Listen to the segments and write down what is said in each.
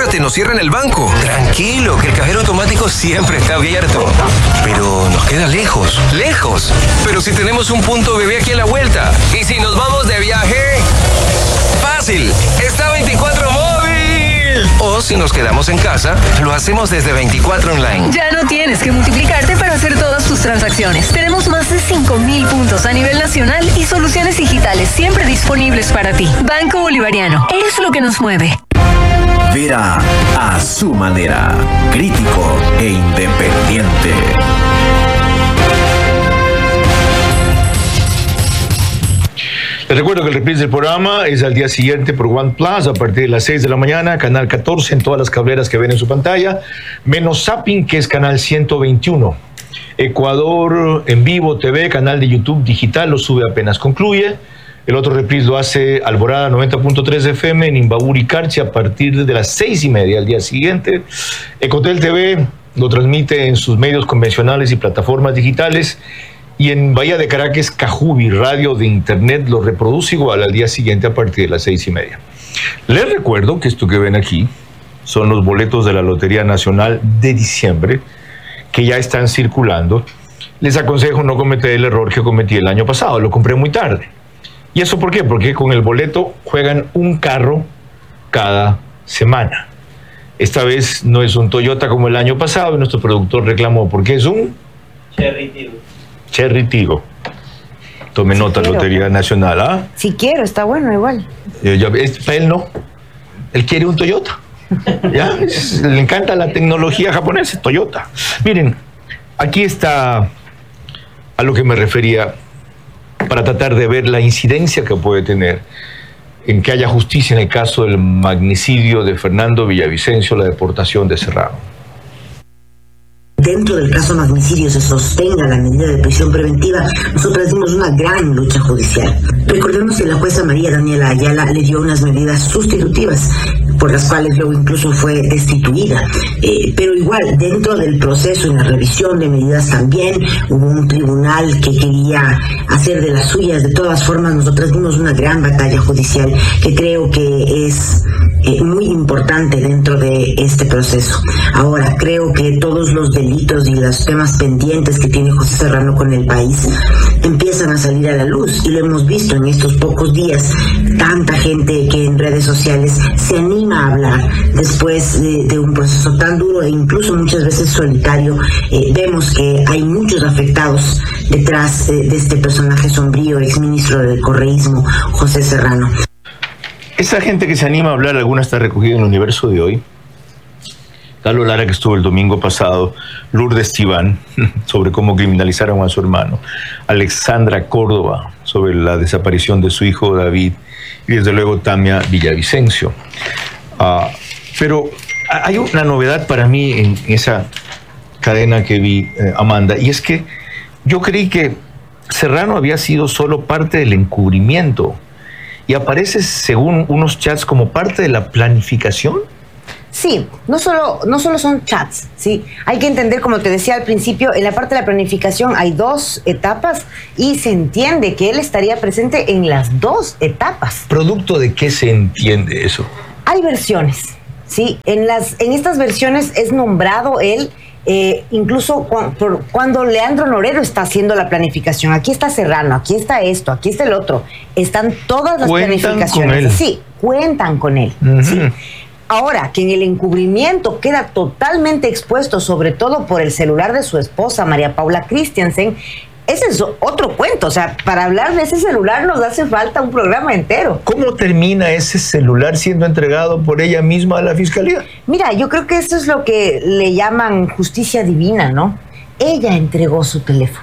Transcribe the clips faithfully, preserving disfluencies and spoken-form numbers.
apúrate, nos cierran el banco. Tranquilo, que el cajero automático siempre está abierto. Pero nos queda lejos, lejos. Pero si tenemos un punto bebé aquí a la vuelta. ¿Y si nos vamos de viaje? Fácil, está veinticuatro móvil. O si nos quedamos en casa, lo hacemos desde veinticuatro online. Ya no tienes que multiplicarte para hacer todas tus transacciones. Tenemos más de cinco mil puntos a nivel nacional y soluciones digitales siempre disponibles para ti. Banco Bolivariano, es lo que nos mueve. Vera a su manera, crítico e independiente. Les recuerdo que el reprise del programa es al día siguiente por One Plus a partir de las seis de la mañana, canal catorce en todas las cableras que ven en su pantalla, menos Zapping, que es canal ciento veintiuno. Ecuador en vivo T V, canal de YouTube digital, lo sube apenas concluye. El otro reprise lo hace Alborada noventa punto tres F M en Imbabur y Carchi a partir de las seis y media al día siguiente. Ecotel T V lo transmite en sus medios convencionales y plataformas digitales. Y en Bahía de Caracas, Cajubi, radio de internet, lo reproduce igual al día siguiente a partir de las seis y media. Les recuerdo que esto que ven aquí son los boletos de la Lotería Nacional de diciembre que ya están circulando. Les aconsejo no cometer el error que cometí el año pasado, lo compré muy tarde. ¿Y eso por qué? Porque con el boleto juegan un carro cada semana. Esta vez no es un Toyota como el año pasado y nuestro productor reclamó porque es un Cherry Tigo. Cherry Tigo. Tome Si nota, quiero. Lotería Nacional. ¿Ah? Si quiero, está bueno igual. Eh, ya ves, para él no. Él quiere un Toyota. ¿Ya? Es- le encanta la tecnología japonesa, Toyota. Miren, aquí está a lo que me refería para tratar de ver la incidencia que puede tener en que haya justicia en el caso del magnicidio de Fernando Villavicencio, la deportación de Serrano. Dentro del caso magnicidio se sostenga la medida de prisión preventiva, nosotros dimos una gran lucha judicial. Recordemos que la jueza María Daniela Ayala le dio unas medidas sustitutivas, por las cuales luego incluso fue destituida. Eh, pero igual, dentro del proceso, en la revisión de medidas también, hubo un tribunal que quería hacer de las suyas. De todas formas, nosotros dimos una gran batalla judicial que creo que es eh, muy importante dentro de este proceso. Ahora, creo que todos los delitos y los temas pendientes que tiene José Serrano con el país empiezan a salir a la luz, y lo hemos visto en estos pocos días. Tanta gente que en redes sociales se anima a hablar después de, de un proceso tan duro e incluso muchas veces solitario. Eh, vemos que hay muchos afectados detrás eh, de este personaje sombrío, exministro del correísmo, José Serrano. Esa gente que se anima a hablar, alguna está recogida en el Universo de hoy. Carlos Lara, que estuvo el domingo pasado, Lourdes Tibán, sobre cómo criminalizaron a su hermano, Alexandra Córdoba, sobre la desaparición de su hijo David, y desde luego Tamia Villavicencio. Uh, pero hay una novedad para mí en esa cadena que vi, eh, Amanda, y es que yo creí que Serrano había sido solo parte del encubrimiento, y aparece, según unos chats, como parte de la planificación. Sí, no solo, no solo son chats, ¿sí? Hay que entender, como te decía al principio, en la parte de la planificación hay dos etapas y se entiende que él estaría presente en las dos etapas. ¿Producto de qué se entiende eso? Hay versiones, ¿sí? En, las, en estas versiones es nombrado él, eh, incluso cu- por, cuando Leandro Norero está haciendo la planificación. Aquí está Serrano, aquí está esto, aquí está el otro. Están todas las Cuentan planificaciones. con él. Sí, cuentan con él, Ujú. ¿sí? Ahora, que en el encubrimiento queda totalmente expuesto, sobre todo por el celular de su esposa, María Paula Christiansen, ese es otro cuento. O sea, para hablar de ese celular nos hace falta un programa entero. ¿Cómo termina ese celular siendo entregado por ella misma a la fiscalía? Mira, yo creo que eso es lo que le llaman justicia divina, ¿no? Ella entregó su teléfono.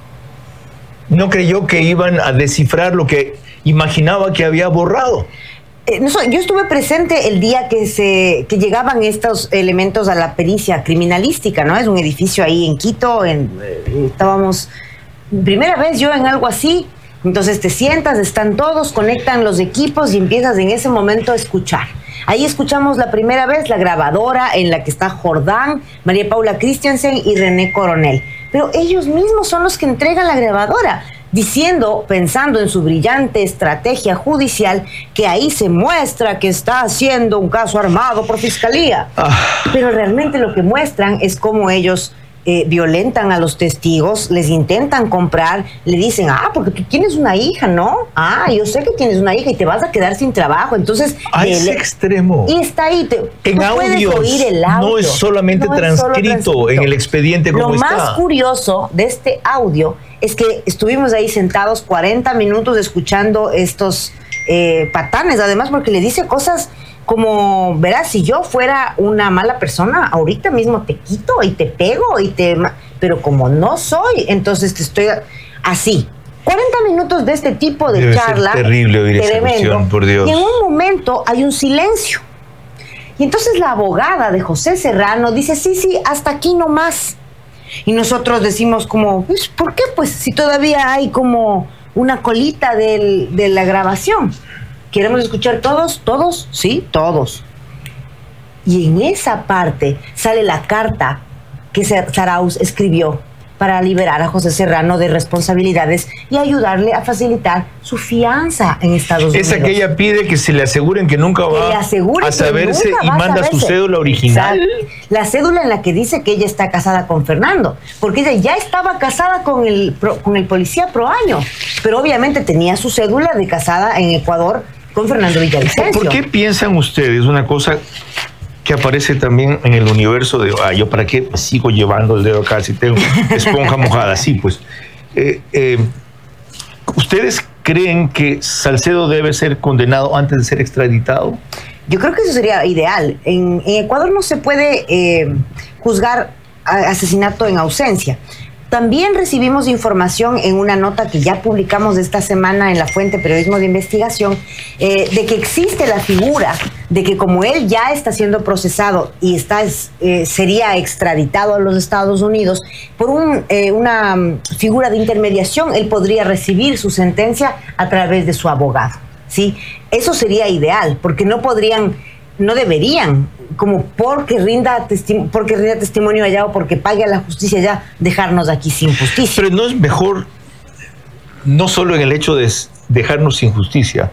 ¿No creyó que iban a descifrar lo que imaginaba que había borrado? Eh, no sé, yo estuve presente el día que se que llegaban estos elementos a la pericia criminalística, ¿no? Es un edificio ahí en Quito, en, eh, estábamos primera vez yo en algo así. Entonces te sientas, están todos, conectan los equipos y empiezas en ese momento a escuchar. Ahí escuchamos la primera vez la grabadora en la que está Jordán, María Paula Christiansen y René Coronel. Pero ellos mismos son los que entregan la grabadora. diciendo, pensando en su brillante estrategia judicial, que ahí se muestra que está haciendo un caso armado por fiscalía. Ah. Pero realmente lo que muestran es cómo ellos eh, violentan a los testigos, les intentan comprar, le dicen, ah, porque tú tienes una hija, ¿no? Ah, yo sé que tienes una hija y te vas a quedar sin trabajo. Entonces, a ese extremo. Y está ahí. Te, en audios, oír el audio. No es solamente no transcrito, es transcrito en el expediente como Lo está. Lo más curioso de este audio es que estuvimos ahí sentados cuarenta minutos escuchando estos eh, patanes, además porque le dice cosas como, verás, si yo fuera una mala persona, ahorita mismo te quito y te pego, y te, pero como no soy, entonces te estoy así. cuarenta minutos de este tipo de Debe charla. Ser terrible oír esa cuestión, por Dios. Y en un momento hay un silencio. Y entonces la abogada de José Serrano dice, sí, sí, hasta aquí nomás. Y nosotros decimos como, pues, ¿por qué? Pues si todavía hay como una colita del, de la grabación. ¿Queremos escuchar todos? ¿Todos? Sí, todos. Y en esa parte sale la carta que Zarauz escribió para liberar a José Serrano de responsabilidades y ayudarle a facilitar su fianza en Estados Unidos. Esa que ella pide que se le aseguren que nunca va que asegure a saberse y manda su cédula original. Exacto. La cédula en la que dice que ella está casada con Fernando, porque ella ya estaba casada con el, con el policía Proaño, pero obviamente tenía su cédula de casada en Ecuador con Fernando Villavicencio. ¿Por qué piensan ustedes una cosa que aparece también en el universo de, ah, yo para qué sigo llevando el dedo acá si tengo esponja mojada? Sí, pues. Eh, eh, ¿Ustedes creen que Salcedo debe ser condenado antes de ser extraditado? Yo creo que eso sería ideal. En, en Ecuador no se puede eh, juzgar asesinato en ausencia. También recibimos información en una nota que ya publicamos esta semana en La Fuente Periodismo de Investigación, eh, de que existe la figura de que como él ya está siendo procesado y está, eh, sería extraditado a los Estados Unidos, por un, eh, una figura de intermediación, él podría recibir su sentencia a través de su abogado, ¿sí? Eso sería ideal, porque no podrían, no deberían, como porque rinda, testi- porque rinda testimonio allá o porque pague a la justicia allá, dejarnos aquí sin justicia. Pero no es mejor, no solo en el hecho de dejarnos sin justicia,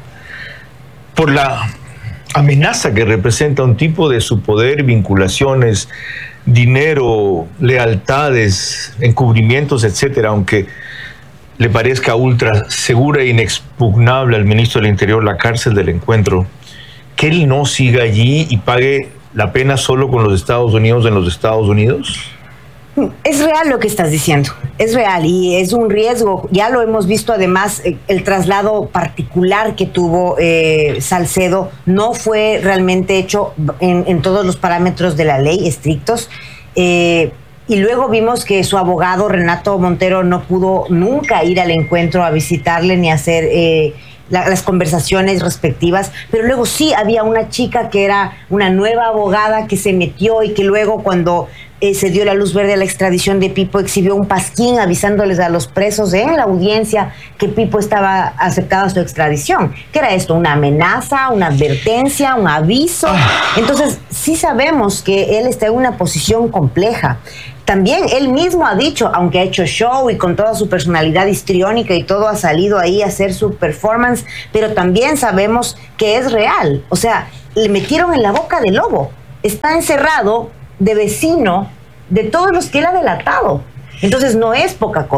por la amenaza que representa un tipo de su poder, vinculaciones, dinero, lealtades, encubrimientos, etcétera, aunque le parezca ultra segura e inexpugnable al ministro del Interior la cárcel del Encuentro, que él no siga allí y pague la pena solo con los Estados Unidos en los Estados Unidos? Es real lo que estás diciendo, es real y es un riesgo. Ya lo hemos visto además, el traslado particular que tuvo eh, Salcedo no fue realmente hecho en, en todos los parámetros de la ley estrictos. Eh, y luego vimos que su abogado Renato Montero no pudo nunca ir al encuentro a visitarle ni hacer eh, La, las conversaciones respectivas, pero luego sí había una chica que era una nueva abogada que se metió y que luego cuando eh, se dio la luz verde a la extradición de Pipo exhibió un pasquín avisándoles a los presos en la audiencia que Pipo estaba aceptada su extradición. ¿Qué era esto? ¿Una amenaza? ¿Una advertencia? ¿Un aviso? Entonces sí sabemos que él está en una posición compleja. También él mismo ha dicho, aunque ha hecho show y con toda su personalidad histriónica y todo ha salido ahí a hacer su performance, pero también sabemos que es real. O sea, le metieron en la boca del lobo. Está encerrado de vecino de todos los que él ha delatado. Entonces no es poca cosa.